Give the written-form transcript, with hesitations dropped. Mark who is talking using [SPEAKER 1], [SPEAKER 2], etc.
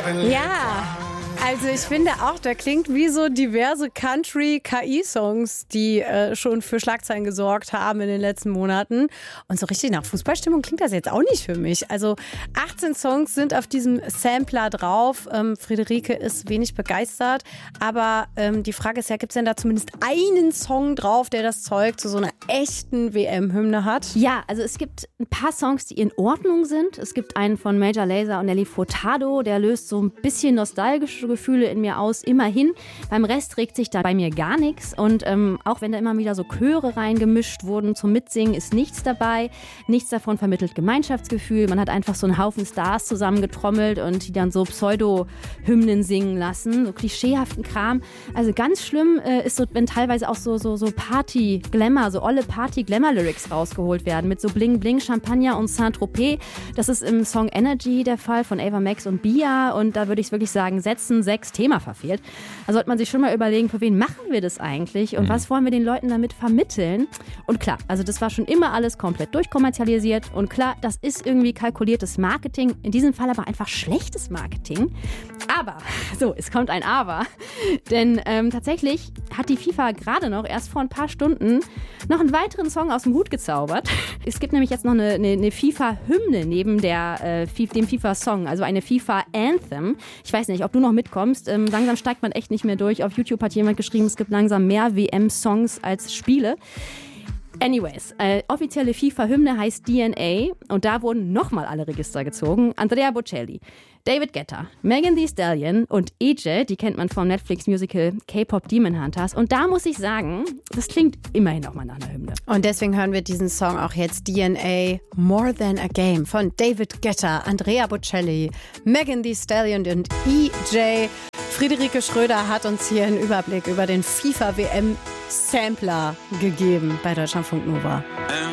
[SPEAKER 1] Ja, also ich finde auch, der klingt wie so diverse Country-KI-Songs, die schon für Schlagzeilen gesorgt haben in den letzten Monaten. Und so richtig nach Fußballstimmung klingt das jetzt auch nicht für mich. Also 18 Songs sind auf diesem Sampler drauf. Friederike ist wenig begeistert. Aber die Frage ist ja, gibt es denn da zumindest einen Song drauf, der das Zeug zu so einer echten WM-Hymne hat?
[SPEAKER 2] Ja, also es gibt ein paar Songs, die in Ordnung sind. Es gibt einen von Major Lazer und Nelly Furtado, der löst so ein bisschen nostalgische Gefühle in mir aus, immerhin. Beim Rest regt sich da bei mir gar nichts und auch wenn da immer wieder so Chöre reingemischt wurden zum Mitsingen, ist nichts dabei. Nichts davon vermittelt Gemeinschaftsgefühl. Man hat einfach so einen Haufen Stars zusammengetrommelt und die dann so Pseudo-Hymnen singen lassen, so klischeehaften Kram. Also ganz schlimm ist so, wenn teilweise auch so Party-Glamour, so olle Party-Glamour-Lyrics rausgeholt werden mit so Bling-Bling, Champagner und Saint-Tropez. Das ist im Song Energy der Fall von Ava Max und Bia und da würde ich wirklich sagen, Sätzen 6 Thema verfehlt. Da sollte man sich schon mal überlegen, für wen machen wir das eigentlich und was wollen wir den Leuten damit vermitteln? Und klar, also das war schon immer alles komplett durchkommerzialisiert und klar, das ist irgendwie kalkuliertes Marketing, in diesem Fall aber einfach schlechtes Marketing. Aber, so, es kommt ein Aber, denn tatsächlich hat die FIFA gerade noch erst vor ein paar Stunden noch einen weiteren Song aus dem Hut gezaubert. Es gibt nämlich jetzt noch eine FIFA-Hymne neben dem FIFA-Song, also eine FIFA-Anthem. Ich weiß nicht, ob du noch mitkommst. Langsam steigt man echt nicht mehr durch. Auf YouTube hat jemand geschrieben, es gibt langsam mehr WM-Songs als Spiele. Anyways, offizielle FIFA-Hymne heißt DNA und da wurden nochmal alle Register gezogen. Andrea Bocelli, David Guetta, Megan Thee Stallion und EJ, die kennt man vom Netflix-Musical K-Pop Demon Hunters. Und da muss ich sagen, das klingt immerhin auch mal nach einer Hymne.
[SPEAKER 1] Und deswegen hören wir diesen Song auch jetzt, DNA More Than a Game von David Guetta, Andrea Bocelli, Megan Thee Stallion und EJ. Friederike Schröder hat uns hier einen Überblick über den FIFA-WM-Sampler gegeben bei Deutschlandfunk Nova.